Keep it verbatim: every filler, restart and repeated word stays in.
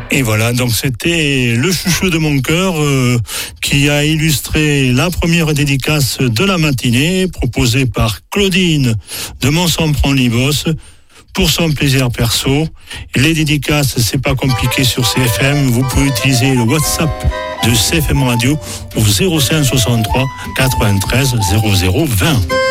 Et voilà, donc c'était le chouchou de mon cœur euh, qui a illustré la première dédicace de la matinée, proposée par Claudine de Mont-Sampron-Libos pour son plaisir perso. Les dédicaces, c'est pas compliqué sur C F M. Vous pouvez utiliser le WhatsApp de C F M Radio au zéro cinq soixante-trois quatre-vingt-treize zéro zéro vingt.